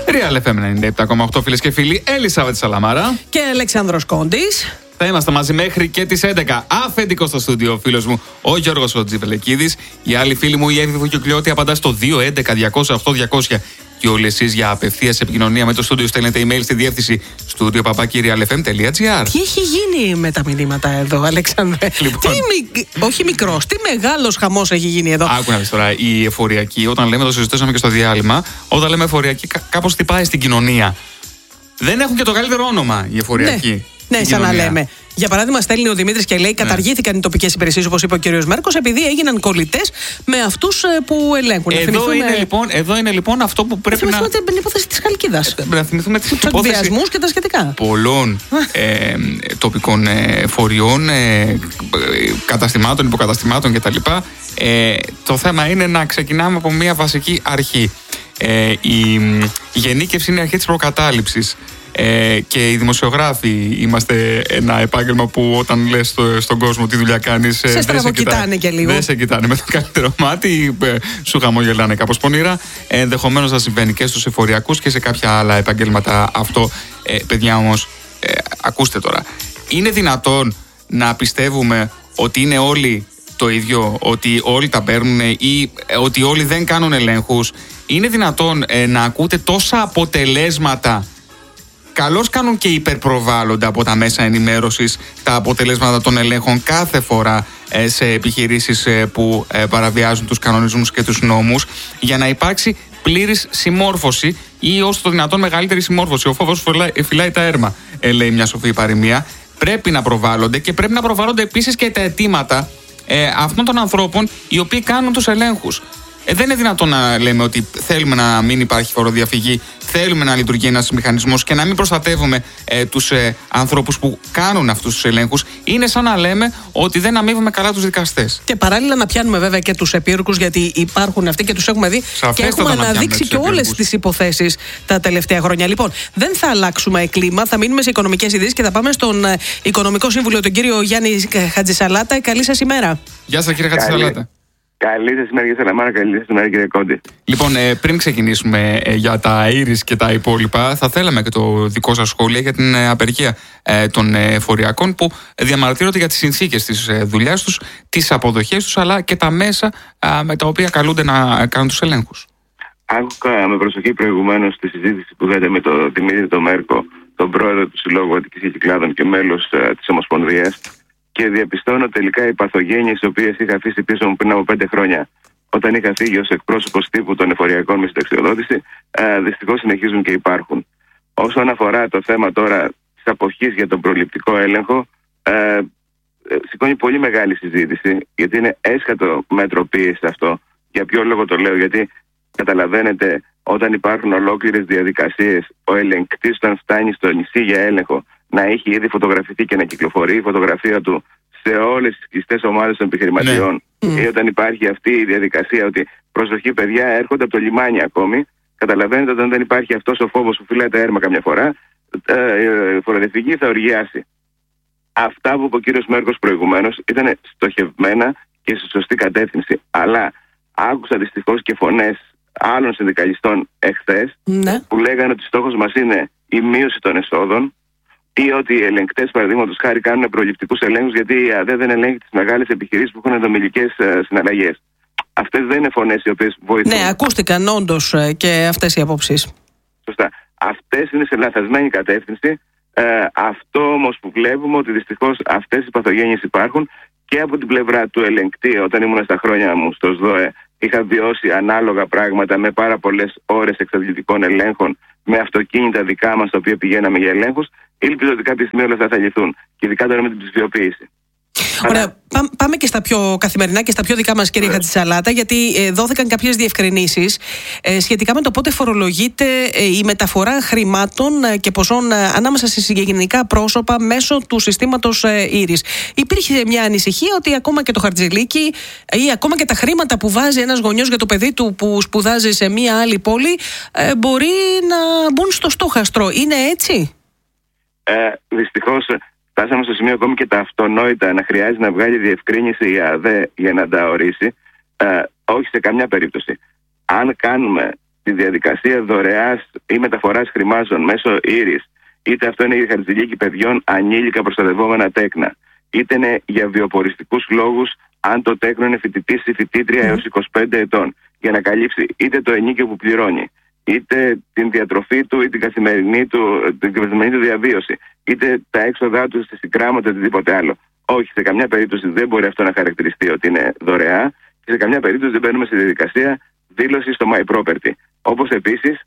Real FM 97,8 φίλες και φίλοι, Ελισάβετ Σαλαμάρα και Αλεξάνδρος Κόντης. Θα είμαστε μαζί μέχρι και τις 11. Αφεντικό στο στούντιο ο φίλος μου ο Γιώργος ο Τζιβελεκίδης. Οι άλλοι φίλοι μου η Εύη Βουκιουκλιώτη απαντά στο 211-208-200. Και όλοι εσείς για απευθείας επικοινωνία με το στούντιο στέλνετε email στη διεύθυνση studio@realfm.gr. Τι έχει γίνει με τα μηνύματα εδώ, Αλέξανδρε? Λοιπόν. Όχι μικρός, τι μεγάλος χαμός έχει γίνει εδώ. Άκου να δεις τώρα, η εφοριακή, όταν λέμε, το συζητήσαμε και στο διάλειμμα, όταν λέμε εφοριακή, κάπως χτυπάει στην κοινωνία. Δεν έχουν και το καλύτερο όνομα οι εφοριακοί. Ναι, σαν να λέμε. Για παράδειγμα, στέλνει ο Δημήτρης και λέει: καταργήθηκαν οι τοπικές υπηρεσίες, όπως είπε ο κ. Μέρκος, επειδή έγιναν κολλητές με αυτούς που ελέγχουν. Εδώ είναι λοιπόν αυτό που πρέπει να. Θυμηθούμε την υπόθεση της Χαλκίδας. Να θυμηθούμε τις εκβιασμούς και τα σχετικά. Πολλών τοπικών φορειών, καταστημάτων, υποκαταστημάτων κτλ. Το θέμα είναι να ξεκινάμε από μια βασική αρχή. Η γενίκευση είναι η αρχή της προκατάληψης. Και οι δημοσιογράφοι είμαστε ένα επάγγελμα που όταν λες στον κόσμο τι δουλειά κάνεις, σε στραβοκοιτάνε και λίγο. Δεν σε κοιτάνε με το καλύτερο μάτι, σου χαμογελάνε κάπως πονηρά. Ενδεχομένως να συμβαίνει και στους εφοριακούς και σε κάποια άλλα επαγγέλματα αυτό. Παιδιά όμως, ακούστε τώρα, είναι δυνατόν να πιστεύουμε ότι είναι όλοι το ίδιο, ότι όλοι τα παίρνουν ή ότι όλοι δεν κάνουν ελέγχους? Είναι δυνατόν να ακούτε τόσα αποτελέσματα? Καλώς κάνουν και υπερπροβάλλονται από τα μέσα ενημέρωσης τα αποτελέσματα των ελέγχων κάθε φορά σε επιχειρήσεις που παραβιάζουν τους κανονισμούς και τους νόμους, για να υπάρξει πλήρης συμμόρφωση ή όσο το δυνατόν μεγαλύτερη συμμόρφωση. Ο φόβος φυλάει τα έρμα, λέει μια σοφή παροιμία. Πρέπει να προβάλλονται και πρέπει να προβάλλονται επίσης και τα αιτήματα αυτών των ανθρώπων οι οποίοι κάνουν τους ελέγχους. Δεν είναι δυνατόν να λέμε ότι θέλουμε να μην υπάρχει φοροδιαφυγή, θέλουμε να λειτουργεί ένας μηχανισμός και να μην προστατεύουμε τους ανθρώπους που κάνουν αυτούς τους ελέγχους. Είναι σαν να λέμε ότι δεν αμείβουμε καλά τους δικαστές. Και παράλληλα να πιάνουμε βέβαια και τους επίρκους, γιατί υπάρχουν αυτοί και τους έχουμε δει. Σαφέστατα, και έχουμε αναδείξει και όλες τις υποθέσεις τα τελευταία χρόνια. Λοιπόν, δεν θα αλλάξουμε κλίμα, θα μείνουμε σε οικονομικές ειδήσεις και θα πάμε στον Οικονομικό Σύμβουλο, τον κύριο Γιάννη Χατζησαλάτα. Καλή σας ημέρα. Γεια σας, κύριε Χατζησαλάτα. Καλή σας ημέρα, κύριε Σαλαμάρα, καλή σας ημέρα, κύριε Κόντη. Λοιπόν, πριν ξεκινήσουμε για τα ήρης και τα υπόλοιπα, θα θέλαμε και το δικό σας σχόλιο για την απεργία των εφοριακών που διαμαρτύρονται για τις συνθήκες της δουλειάς τους, τις αποδοχές τους, αλλά και τα μέσα με τα οποία καλούνται να κάνουν τους ελέγχους. Άκουγα με προσοχή προηγουμένως τη συζήτηση που είχατε με τον Δημήτρη τον Μέρκο, τον πρόεδρο του Συλλόγου Αττικής και Κυκλάδων και μέλος της Ομοσπονδίας. Και διαπιστώνω τελικά οι παθογένειες, οι οποίες είχα αφήσει πίσω μου πριν από 5 χρόνια, όταν είχα φύγει ως εκπρόσωπος τύπου των εφοριακών με συνταξιοδότηση, δυστυχώς συνεχίζουν και υπάρχουν. Όσον αφορά το θέμα τώρα της αποχής για τον προληπτικό έλεγχο, σηκώνει πολύ μεγάλη συζήτηση, γιατί είναι έσχατο μέτρο πίεση αυτό. Για ποιο λόγο το λέω? Γιατί καταλαβαίνετε, όταν υπάρχουν ολόκληρες διαδικασίες, ο ελεγκτής όταν φτάνει στο νησί για έλεγχο να έχει ήδη φωτογραφηθεί και να κυκλοφορεί η φωτογραφία του σε όλες τις κλειστές ομάδες των επιχειρηματιών, ή όταν υπάρχει αυτή η διαδικασία ότι προσοχή παιδιά, έρχονται από το λιμάνι ακόμη, καταλαβαίνετε όταν δεν υπάρχει αυτός ο φόβος που φυλάει τα έρμα καμιά φορά, η φοροδιαφυγή θα οργιάσει. Αυτά που είπε ο κύριος Μέρκος προηγουμένως ήταν στοχευμένα και στη σωστή κατεύθυνση, αλλά άκουσα δυστυχώς και φωνές άλλων συνδικαλιστών εχθές που λέγανε ότι στόχος μας είναι η μείωση των εσόδων, ή ότι οι ελεγκτές, παραδείγματος χάρη, κάνουν προληπτικούς ελέγχους γιατί η ΑΔΕ δεν ελέγχει τις μεγάλες επιχειρήσεις που έχουν ενδομιλικές συναλλαγές. Αυτές δεν είναι φωνές οι οποίες βοηθούν. Ναι, ακούστηκαν όντως και αυτές οι απόψεις. Σωστά. Αυτές είναι σε λαθασμένη κατεύθυνση. Αυτό όμως που βλέπουμε, ότι δυστυχώς αυτές οι παθογένειες υπάρχουν και από την πλευρά του ελεγκτή. Όταν ήμουν στα χρόνια μου στο ΣΔΟΕ, είχα βιώσει ανάλογα πράγματα με πάρα πολλές ώρες εξαντλητικών ελέγχων, με αυτοκίνητα δικά μας τα οποία πηγαίναμε για ελέγχους. Ελπίζω ότι κάποια στιγμή όλα αυτά θα λυθούν. Και ειδικά τώρα με την ψηφιοποίηση. Ωραία. Πάμε και στα πιο καθημερινά και στα πιο δικά μας, κύριε Χατζησαλάτα, γιατί δόθηκαν κάποιες διευκρινήσεις σχετικά με το πότε φορολογείται η μεταφορά χρημάτων και ποσών ανάμεσα σε συγκεκριμένα πρόσωπα μέσω του συστήματος ήρης. Υπήρχε μια ανησυχία ότι ακόμα και το χαρτζηλίκι ή ακόμα και τα χρήματα που βάζει ένας γονιός για το παιδί του που σπουδάζει σε μια άλλη πόλη μπορεί να μπουν στο στόχαστρο. Είναι έτσι? Δυστυχώς φτάσαμε στο σημείο ακόμη και τα αυτονόητα να χρειάζεται να βγάλει διευκρίνηση η ΑΔΕ για να τα ορίσει. Όχι σε καμιά περίπτωση. Αν κάνουμε στη διαδικασία δωρεάς ή μεταφοράς χρημάτων μέσω Ήρης, είτε αυτό είναι η χαρτζηλίκη παιδιών ανήλικα προστατευόμενα τέκνα, είτε είναι για βιοποριστικούς λόγους, αν το τέκνο είναι φοιτητής ή φοιτήτρια έως 25 ετών, για να καλύψει είτε το ενίκιο που πληρώνει, είτε την διατροφή του ή την καθημερινή του διαβίωση, είτε τα έξοδά του στη συγκράματα, οτιδήποτε άλλο. Όχι, σε καμιά περίπτωση δεν μπορεί αυτό να χαρακτηριστεί ότι είναι δωρεά και σε καμιά περίπτωση δεν μπαίνουμε στη διαδικασία δήλωση στο My Property. Όπως επίσης,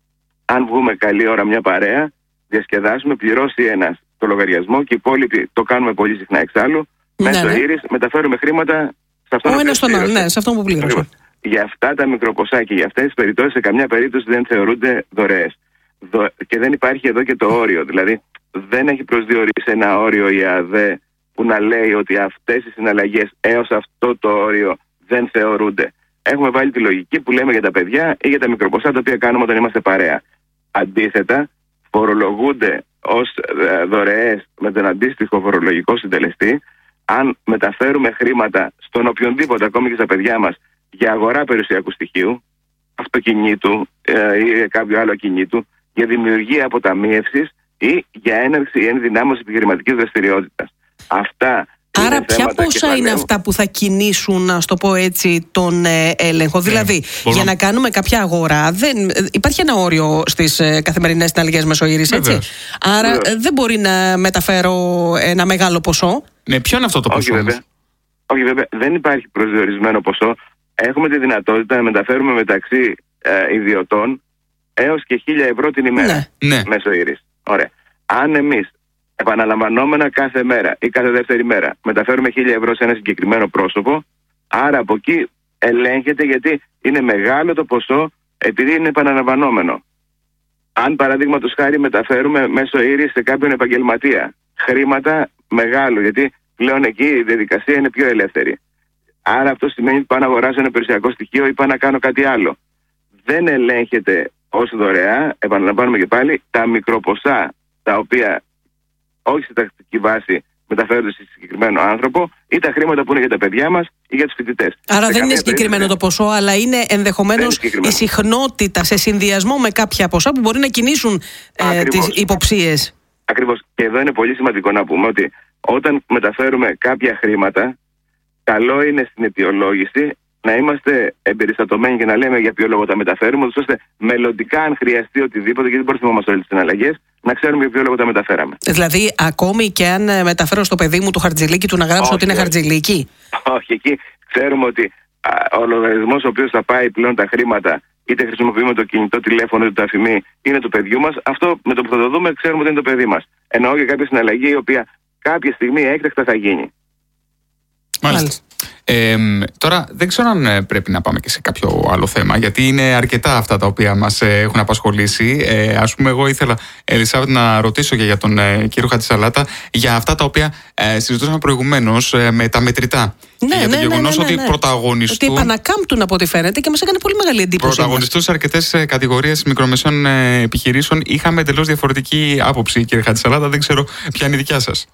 αν βγούμε καλή ώρα μια παρέα, διασκεδάσουμε, πληρώσει ένας το λογαριασμό και οι υπόλοιποι το κάνουμε πολύ συχνά εξάλλου. Μέσω Ήρης μεταφέρουμε χρήματα σε αυτόν ο ένας στον άλλο, ναι, σε αυτόν που πλήρωσε. Για αυτά τα μικροποσά και για αυτές τις περιπτώσεις, σε καμιά περίπτωση δεν θεωρούνται δωρεές. Και δεν υπάρχει εδώ και το όριο. Δηλαδή, δεν έχει προσδιορίσει ένα όριο η ΑΔΕ που να λέει ότι αυτές οι συναλλαγές έως αυτό το όριο δεν θεωρούνται. Έχουμε βάλει τη λογική που λέμε για τα παιδιά ή για τα μικροποσά τα οποία κάνουμε όταν είμαστε παρέα. Αντίθετα, φορολογούνται ως δωρεές με τον αντίστοιχο φορολογικό συντελεστή αν μεταφέρουμε χρήματα στον οποιονδήποτε, ακόμη και στα παιδιά μας, για αγορά περιουσιακού στοιχείου, αυτοκινήτου ή κάποιο άλλο κινήτου, για δημιουργία αποταμίευσης ή για έναρξη ή ενδυνάμωση επιχειρηματικής δραστηριότητας. Αυτά. Άρα ποια πόσα είναι αυτά που θα κινήσουν, να το πω έτσι, τον έλεγχο? Δηλαδή, για να κάνουμε κάποια αγορά, υπάρχει ένα όριο στις καθημερινές συναλλαγές μέσω Ήρης, έτσι. Άρα δεν μπορεί να μεταφέρω ένα μεγάλο ποσό. Ναι, ποιο είναι αυτό το ποσό? Όχι βέβαια, δεν υπάρχει προσδιορισμένο ποσό. Έχουμε τη δυνατότητα να μεταφέρουμε μεταξύ ιδιωτών έως και 1.000 ευρώ την ημέρα μέσω Ήρης. Ωραία. Αν εμείς επαναλαμβανόμενα κάθε μέρα ή κάθε δεύτερη μέρα μεταφέρουμε 1.000 ευρώ σε ένα συγκεκριμένο πρόσωπο, άρα από εκεί ελέγχεται, γιατί είναι μεγάλο το ποσό επειδή είναι επαναλαμβανόμενο. Αν παραδείγματος χάρη μεταφέρουμε μέσω Ήρης σε κάποιον επαγγελματία χρήματα μεγάλου, γιατί πλέον εκεί η διαδικασία είναι πιο ελεύθερη. Άρα αυτό σημαίνει ότι πάω να αγοράσω ένα περιουσιακό στοιχείο ή πάω να κάνω κάτι άλλο. Δεν ελέγχεται ως δωρεά, επαναλαμβάνουμε και πάλι, τα μικροποσά τα οποία όχι σε τακτική βάση μεταφέρονται σε συγκεκριμένο άνθρωπο ή τα χρήματα που είναι για τα παιδιά μας ή για τους φοιτητές. Άρα δεν είναι συγκεκριμένο το ποσό, αλλά είναι ενδεχομένως η συχνότητα σε συνδυασμό με κάποια ποσά που μπορεί να κινήσουν τις υποψίες. Ακριβώς. Και εδώ είναι πολύ σημαντικό να πούμε ότι όταν μεταφέρουμε κάποια χρήματα, καλό είναι στην αιτιολόγηση να είμαστε εμπεριστατωμένοι και να λέμε για ποιο λόγο τα μεταφέρουμε, ώστε μελλοντικά, αν χρειαστεί οτιδήποτε, γιατί δεν μπορούμε να θυμόμαστε όλες τις συναλλαγές, να ξέρουμε για ποιο λόγο τα μεταφέραμε. Δηλαδή, ακόμη και αν μεταφέρω στο παιδί μου το χαρτζηλίκι του να γράψω ότι είναι χαρτζηλίκι. Όχι, εκεί ξέρουμε ότι ο λογαριασμός ο οποίος θα πάει πλέον τα χρήματα, είτε χρησιμοποιούμε το κινητό τηλέφωνο, είτε το αφημί, είναι του παιδιού μας. Αυτό με το που θα το δούμε, ξέρουμε ότι είναι το παιδί μας. Εννοώ για κάποια συναλλαγή η οποία κάποια στιγμή έκτακτα θα γίνει. Μάλιστα. Τώρα δεν ξέρω αν πρέπει να πάμε και σε κάποιο άλλο θέμα, γιατί είναι αρκετά αυτά τα οποία μας έχουν απασχολήσει. Ας πούμε, εγώ ήθελα, Ελισάβετ, να ρωτήσω και για τον κύριο Χατζησαλάτα για αυτά τα οποία συζητούσαμε προηγουμένως με τα μετρητά. Για το γεγονός ότι πρωταγωνιστούν. Ότι επανακάμπτουν από ό,τι φαίνεται και μας έκανε πολύ μεγάλη εντύπωση. Πρωταγωνιστούν σε αρκετές κατηγορίες μικρομεσαίων επιχειρήσεων. Είχαμε εντελώς διαφορετική άποψη, κύριε Χατζησαλάτα. Δεν ξέρω ποια είναι η δικιά σας.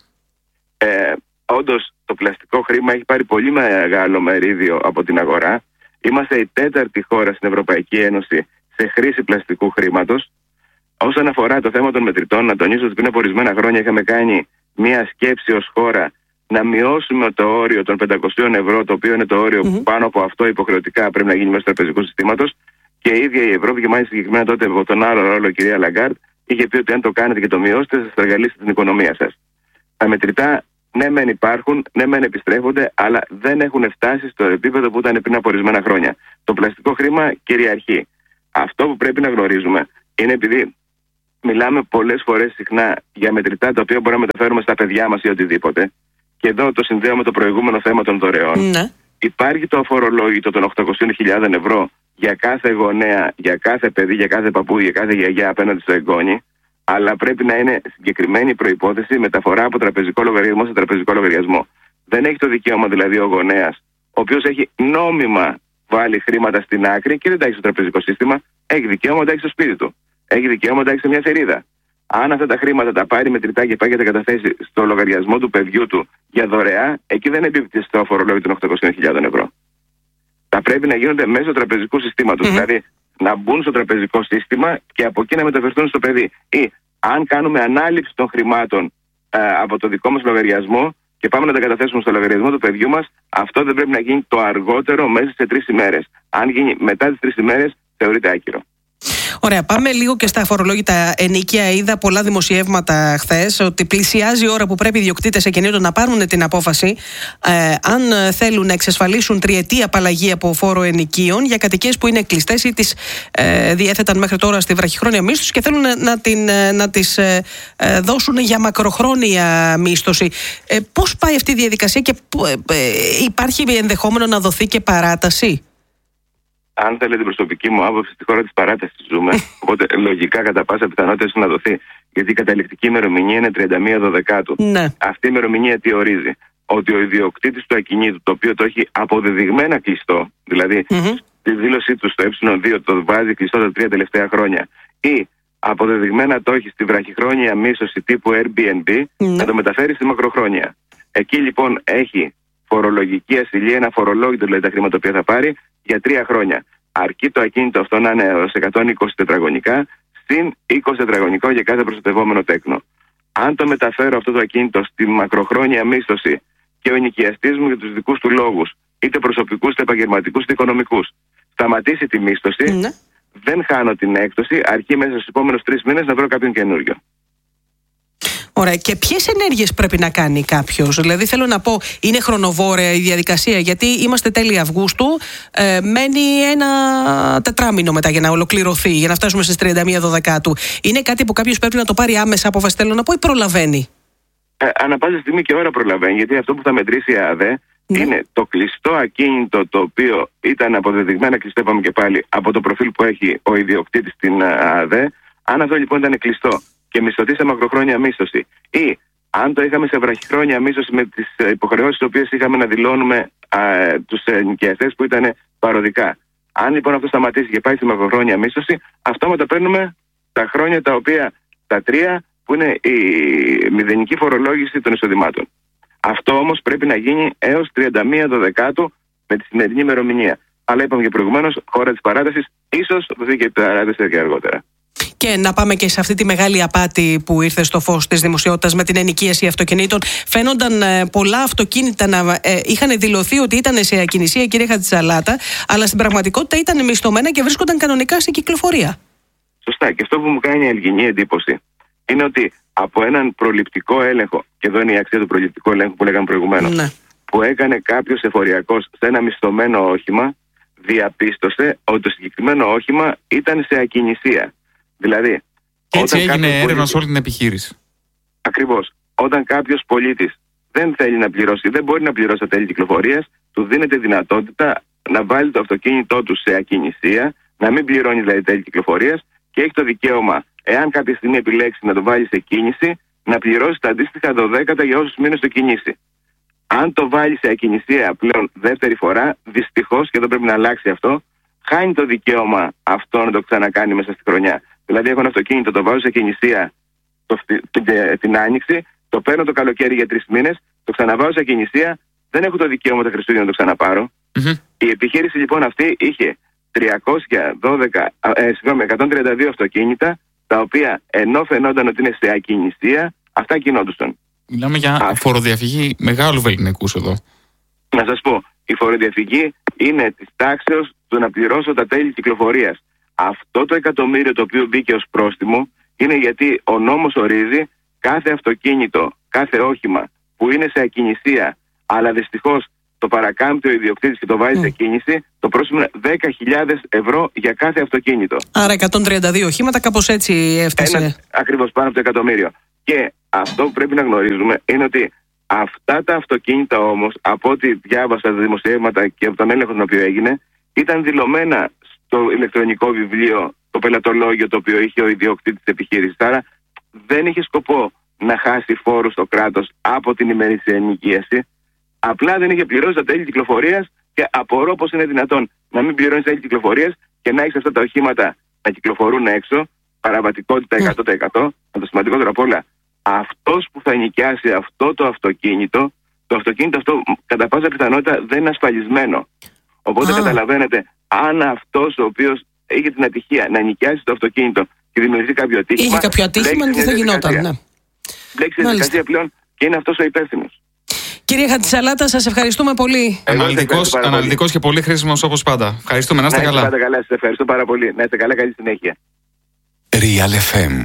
Όντως, το πλαστικό χρήμα έχει πάρει πολύ μεγάλο μερίδιο από την αγορά. Είμαστε η 4η χώρα στην Ευρωπαϊκή Ένωση σε χρήση πλαστικού χρήματος. Όσον αφορά το θέμα των μετρητών, να τονίσω ότι πριν από ορισμένα χρόνια είχαμε κάνει μια σκέψη ως χώρα να μειώσουμε το όριο των 500 ευρώ, το οποίο είναι το όριο που πάνω από αυτό υποχρεωτικά πρέπει να γίνει μέσω του τραπεζικού συστήματος. Και η ίδια η Ευρώπη, και μάλιστα συγκεκριμένα τότε από τον άλλο ρόλο, η κυρία Λαγκάρντ, είχε πει ότι αν το κάνετε και το μειώσετε, θα στραγγαλίσετε την οικονομία σας. Τα μετρητά, ναι, μεν υπάρχουν, ναι, μεν επιστρέφονται, αλλά δεν έχουν φτάσει στο επίπεδο που ήταν πριν από ορισμένα χρόνια. Το πλαστικό χρήμα κυριαρχεί. Αυτό που πρέπει να γνωρίζουμε είναι, επειδή μιλάμε πολλές φορές συχνά για μετρητά τα οποία μπορούμε να μεταφέρουμε στα παιδιά μας ή οτιδήποτε, και εδώ το συνδέω με το προηγούμενο θέμα των δωρεών. Ναι. Υπάρχει το αφορολόγητο των 800.000 ευρώ για κάθε γονέα, για κάθε παιδί, για κάθε παππού, για κάθε γιαγιά απέναντι στο εγγόνι. Αλλά πρέπει να είναι συγκεκριμένη προϋπόθεση μεταφορά από τραπεζικό λογαριασμό σε τραπεζικό λογαριασμό. Δεν έχει το δικαίωμα δηλαδή ο γονέας, ο οποίος έχει νόμιμα βάλει χρήματα στην άκρη και δεν τα έχει στο τραπεζικό σύστημα, έχει δικαίωμα να τα έχει στο σπίτι του. Έχει δικαίωμα να τα έχει σε μια θηρίδα. Αν αυτά τα χρήματα τα πάρει μετρητά και πάει και τα καταθέσει στο λογαριασμό του παιδιού του για δωρεά, εκεί δεν εμπίπτει στο φορολόγιο των 800.000 ευρώ. Θα πρέπει να γίνονται μέσω τραπεζικού συστήματος. Δηλαδή, να μπουν στο τραπεζικό σύστημα και από εκεί να μεταφερθούν στο παιδί. Ή αν κάνουμε ανάληψη των χρημάτων από το δικό μας λογαριασμό και πάμε να τα καταθέσουμε στο λογαριασμό του παιδιού μας, αυτό δεν πρέπει να γίνει το αργότερο μέσα σε 3 ημέρες. Αν γίνει μετά τις 3 ημέρες, θεωρείται άκυρο. Ωραία, πάμε λίγο και στα αφορολόγητα ενίκια. Είδα πολλά δημοσιεύματα χθες ότι πλησιάζει η ώρα που πρέπει οι ιδιοκτήτες ακινήτων να πάρουν την απόφαση αν θέλουν να εξασφαλίσουν 3ετή απαλλαγή από φόρο ενοικίων για κατοικίες που είναι κλειστές ή τις διέθεταν μέχρι τώρα στη βραχυχρόνια μίσθωση και θέλουν να τις δώσουν για μακροχρόνια μίσθωση. Πώς πάει αυτή η διαδικασία και υπάρχει ενδεχόμενο να δοθεί και παράταση? Αν θέλετε την προσωπική μου άποψη, στη χώρα της παράτασης ζούμε. Οπότε λογικά κατά πάσα πιθανότητα να δοθεί. Γιατί η καταληκτική ημερομηνία είναι 31/12. Ναι. Αυτή η ημερομηνία τι ορίζει? Ότι ο ιδιοκτήτης του ακινήτου, το οποίο το έχει αποδεδειγμένα κλειστό, δηλαδή στη δήλωσή του στο ε2 το βάζει κλειστό τα 3 τελευταία χρόνια, ή αποδεδειγμένα το έχει στη βραχυχρόνια μίσθωση τύπου Airbnb, να το μεταφέρει στη μακροχρόνια. Εκεί λοιπόν έχει φορολογική ασυλία, ένα φορολόγητο δηλαδή τα χρήματα που θα πάρει για 3 χρόνια. Αρκεί το ακίνητο αυτό να είναι ως 120 τετραγωνικά, συν 20 τετραγωνικό για κάθε προστατευόμενο τέκνο. Αν το μεταφέρω αυτό το ακίνητο στη μακροχρόνια μίσθωση και ο ενοικιαστής μου για τους δικούς του λόγους, είτε προσωπικούς, είτε επαγγελματικούς, είτε οικονομικούς, σταματήσει τη μίσθωση, δεν χάνω την έκπτωση, αρκεί μέσα στους επόμενους 3 μήνες να βρω κάποιον καινούριο. Ωραία. Και ποιες ενέργειες πρέπει να κάνει κάποιος? Δηλαδή, θέλω να πω, είναι χρονοβόρεια η διαδικασία, γιατί είμαστε τέλη Αυγούστου, μένει ένα τετράμινο μετά για να ολοκληρωθεί, για να φτάσουμε στις 31/12. Είναι κάτι που κάποιος πρέπει να το πάρει άμεσα απόφαση, θέλω να πω, ή προλαβαίνει? Ανά πάσα στιγμή και ώρα προλαβαίνει, γιατί αυτό που θα μετρήσει η ΑΔΕ είναι το κλειστό ακίνητο, το οποίο ήταν αποδεδειγμένα κλειστό, είπαμε και πάλι, από το προφίλ που έχει ο ιδιοκτήτης στην ΑΔΕ. Αν αυτό λοιπόν ήταν κλειστό και μισθωτή σε μακροχρόνια μίσθωση, ή αν το είχαμε σε βραχυχρόνια μίσθωση με τις υποχρεώσεις τις οποίες είχαμε να δηλώνουμε τους ενοικιαστές που ήταν παροδικά. Αν λοιπόν αυτό σταματήσει και πάει στη μακροχρόνια μίσθωση, αυτόματα παίρνουμε τα χρόνια τα οποία, τα 3, που είναι η μηδενική φορολόγηση των εισοδημάτων. Αυτό όμως πρέπει να γίνει έως 31/12 με τη σημερινή ημερομηνία. Αλλά είπαμε και προηγουμένως, χώρα της παράτασης, ίσως δοθεί και παράταση και αργότερα. Και να πάμε και σε αυτή τη μεγάλη απάτη που ήρθε στο φως της δημοσιότητας με την ενοικίαση αυτοκινήτων. Φαίνονταν πολλά αυτοκίνητα να είχαν δηλωθεί ότι ήταν σε ακινησία, κυρία Χατζησαλάτα, αλλά στην πραγματικότητα ήταν μισθωμένα και βρίσκονταν κανονικά σε κυκλοφορία. Σωστά. Και αυτό που μου κάνει αλγινή εντύπωση είναι ότι από έναν προληπτικό έλεγχο, και εδώ είναι η αξία του προληπτικού ελέγχου που λέγαμε προηγουμένως, που έκανε κάποιος εφοριακός σε ένα μισθωμένο όχημα, διαπίστωσε ότι το συγκεκριμένο όχημα ήταν σε ακινησία. Δηλαδή, και έτσι έγινε έρευνα σε όλη την επιχείρηση. Ακριβώς. Όταν κάποιος πολίτης δεν θέλει να πληρώσει, δεν μπορεί να πληρώσει τα τέλη κυκλοφορίας, του δίνεται δυνατότητα να βάλει το αυτοκίνητό του σε ακινησία, να μην πληρώνει δηλαδή τέλη κυκλοφορίας και έχει το δικαίωμα, εάν κάποια στιγμή επιλέξει να το βάλει σε κίνηση, να πληρώσει τα αντίστοιχα 12 για όσους μήνες το κινήσει. Αν το βάλει σε ακινησία πλέον δεύτερη φορά, δυστυχώς, και εδώ πρέπει να αλλάξει αυτό, χάνει το δικαίωμα αυτό να το ξανακάνει μέσα στη χρονιά. Δηλαδή, έχω ένα αυτοκίνητο, το βάζω σε ακινησία την άνοιξη, το παίρνω το καλοκαίρι για 3 μήνες, το ξαναβάζω σε ακινησία, δεν έχω το δικαίωμα τα Χριστούγεννα να το ξαναπάρω. Η επιχείρηση λοιπόν αυτή είχε 132 αυτοκίνητα, τα οποία ενώ φαινόταν ότι είναι σε ακινησία, αυτά κινόντουσαν. Μιλάμε για φοροδιαφυγή μεγάλου βεληνικούς εδώ. Να σας πω, η φοροδιαφυγή είναι της τάξεως του να πληρώσω τα τέλη κυκλοφορίας. Αυτό το εκατομμύριο το οποίο μπήκε ως πρόστιμο είναι γιατί ο νόμος ορίζει κάθε αυτοκίνητο, κάθε όχημα που είναι σε ακινησία, αλλά δυστυχώς το παρακάμπτει ο ιδιοκτήτης και το βάζει σε κίνηση, το πρόστιμο είναι 10.000 ευρώ για κάθε αυτοκίνητο. Άρα 132 οχήματα, κάπως έτσι έφτασε. Ακριβώς, πάνω από το εκατομμύριο. Και αυτό που πρέπει να γνωρίζουμε είναι ότι αυτά τα αυτοκίνητα όμως, από ό,τι διάβασα τα δημοσιεύματα και από τον έλεγχο τον οποίο έγινε, ήταν δηλωμένα στο ηλεκτρονικό βιβλίο, το πελατολόγιο το οποίο είχε ο ιδιοκτήτης της επιχείρησης. Άρα δεν είχε σκοπό να χάσει φόρους στο κράτος από την ημερήσια ενοικίαση. Απλά δεν είχε πληρώσει τα τέλη κυκλοφορίας και απορώ πως είναι δυνατόν να μην πληρώνει τα τέλη κυκλοφορίας και να έχει αυτά τα οχήματα να κυκλοφορούν έξω, παραβατικότητα 100%. Το σημαντικότερο απ' όλα, αυτός που θα νοικιάσει αυτό το αυτοκίνητο αυτό κατά πάσα πιθανότητα δεν είναι ασφαλισμένο. Οπότε καταλαβαίνετε, αν αυτός ο οποίος είχε την ατυχία να νοικιάσει το αυτοκίνητο και δημιουργήσει κάποιο ατύχημα. Είχε κάποιο ατύχημα, τι θα γινόταν. Ναι. Μπλέξει τη διαδικασία πλέον και είναι αυτός ο υπεύθυνος. Κύριε Χατζησαλάτα, σας ευχαριστούμε πολύ. Αναλυτικός και πολύ χρήσιμος όπως πάντα. Ευχαριστούμε, να είστε καλά. Να είστε καλά, σας ευχαριστώ πάρα πολύ. Να είστε καλά, καλή συνέχεια. Real FM.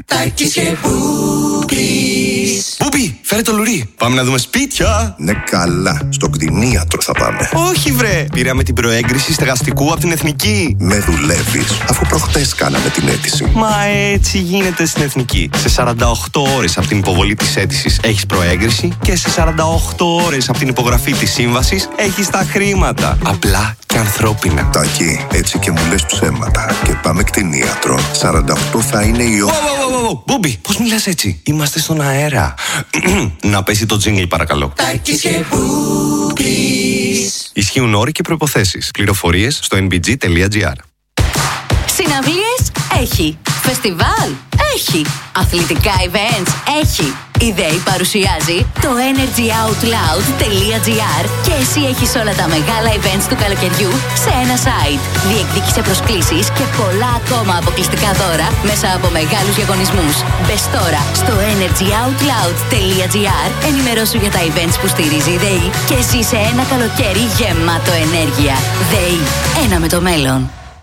Μπούμπι, φέρε το λουρί. Πάμε να δούμε σπίτια. Ναι, καλά. Στο κτηνίατρο θα πάμε. Όχι, βρε. Πήραμε την προέγκριση στεγαστικού από την Εθνική. Με δουλεύεις, αφού προχτές κάναμε την αίτηση. Μα έτσι γίνεται στην Εθνική. Σε 48 ώρες από την υποβολή της αίτησης έχεις προέγκριση και σε 48 ώρες από την υπογραφή της σύμβασης έχεις τα χρήματα. Απλά και ανθρώπινα. Τάκη, έτσι και μου λες ψέματα. Και πάμε κτηνίατρο. 48 θα είναι η ώρα. Μπούμπι, πώς μιλάς έτσι? Είμαστε στον αέρα. Να πέσει το τζίνγκλ, παρακαλώ. Ισχύουν όροι και προϋποθέσεις. Πληροφορίες στο nbg.gr. Συναυλίες έχει. Φεστιβάλ έχει. Αθλητικά events έχει. Η ΔΕΗ παρουσιάζει το energyoutloud.gr και εσύ έχεις όλα τα μεγάλα events του καλοκαιριού σε ένα site. Διεκδίκησε προσκλήσεις και πολλά ακόμα αποκλειστικά δώρα μέσα από μεγάλους διαγωνισμούς. Μπες τώρα στο energyoutloud.gr, ενημερώσου για τα events που στηρίζει η ΔΕΗ και ζήσε ένα καλοκαίρι γεμάτο ενέργεια. ΔΕΗ, ένα με το μέλλον.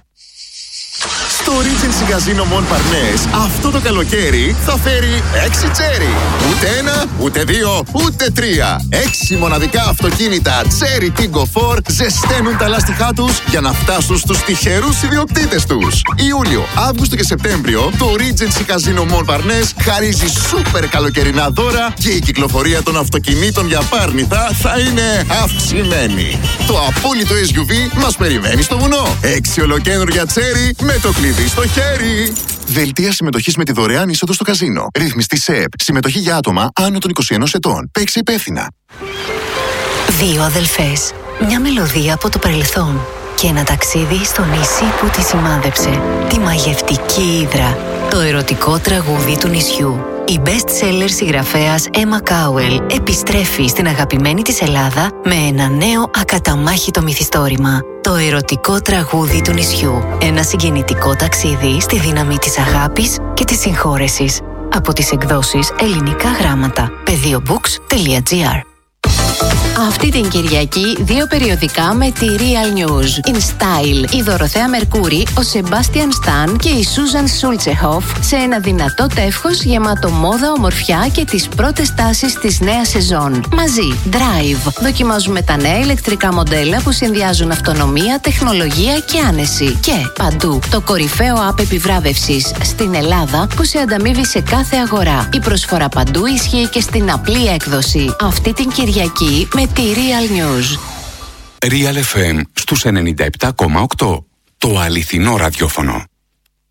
Το Regency Casino Mon Parnes αυτό το καλοκαίρι θα φέρει 6 τσέρι. Ούτε ένα, ούτε δύο, ούτε τρία. 6 μοναδικά αυτοκίνητα Cherry Tiggo 4 ζεσταίνουν τα λάστιχά τους για να φτάσουν στους τυχερούς ιδιοκτήτες τους. Ιούλιο, Αύγουστο και Σεπτέμβριο το Regency Casino Mon Parnes χαρίζει σούπερ καλοκαιρινά δώρα και η κυκλοφορία των αυτοκινήτων για πάρνηθα θα είναι αυξημένη. Το απόλυτο SUV μας περιμένει στο βουνό. 6 ολοκαίνουργια τσέρι με το κλειδί στο χέρι. Δελτία συμμετοχής με τη δωρεάν είσοδο στο καζίνο. Ρύθμιστη ΣΕΠ. Συμμετοχή για άτομα άνω των 21 ετών. Παίξε υπεύθυνα. Δύο αδελφές. Μια μελωδία από το παρελθόν. Και ένα ταξίδι στο νησί που τη σημάδεψε. Τη μαγευτική Ύδρα. Το ερωτικό τραγούδι του νησιού. Η best-seller συγγραφέας Emma Cowell επιστρέφει στην αγαπημένη της Ελλάδα με ένα νέο ακαταμάχητο μυθιστόρημα. Το ερωτικό τραγούδι του νησιού. Ένα συγκινητικό ταξίδι στη δύναμη της αγάπης και της συγχώρεσης. Από τις εκδόσεις Ελληνικά Γράμματα. Pediobooks.gr. Αυτή την Κυριακή 2 περιοδικά με τη Real News. In Style, η Δωροθέα Μερκούρη, ο Σεμπάστιαν Σταν και η Σούζαν Σούλτσεχοφ σε ένα δυνατό τεύχος γεμάτο μόδα, ομορφιά και τις πρώτες τάσεις της νέας σεζόν. Μαζί, Drive. Δοκιμάζουμε τα νέα ηλεκτρικά μοντέλα που συνδυάζουν αυτονομία, τεχνολογία και άνεση. Και παντού, το κορυφαίο app επιβράβευσης στην Ελλάδα που σε ανταμείβει σε κάθε αγορά. Η προσφορά παντού ισχύει και στην απλή έκδοση. Αυτή την Κυριακή με τη Real News. Real FM στους 97,8. Το αληθινό ραδιόφωνο.